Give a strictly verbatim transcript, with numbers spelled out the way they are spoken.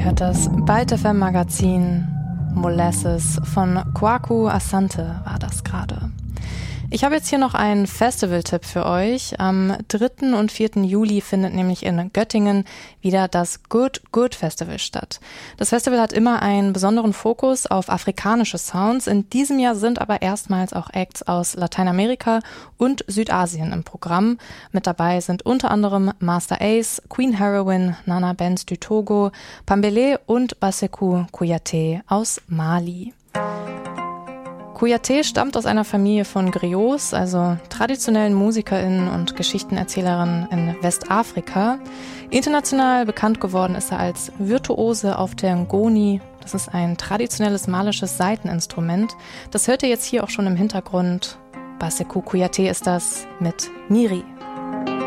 hört das Byte F M Magazin. Molasses von Kwaku Asante war das gerade. Ich habe jetzt hier noch einen Festivaltipp für euch. Am dritten und vierten Juli findet nämlich in Göttingen wieder das Good Good Festival statt. Das Festival hat immer einen besonderen Fokus auf afrikanische Sounds. In diesem Jahr sind aber erstmals auch Acts aus Lateinamerika und Südasien im Programm. Mit dabei sind unter anderem Master Ace, Queen Heroin, Nana Benz du Togo, Pambele und Basekou Kouyaté aus Mali. Kouyaté stammt aus einer Familie von Griots, also traditionellen MusikerInnen und Geschichtenerzählerinnen in Westafrika. International bekannt geworden ist er als Virtuose auf der Ngoni. Das ist ein traditionelles malisches Saiteninstrument. Das hört ihr jetzt hier auch schon im Hintergrund. Basekou Kouyaté ist das mit Miri.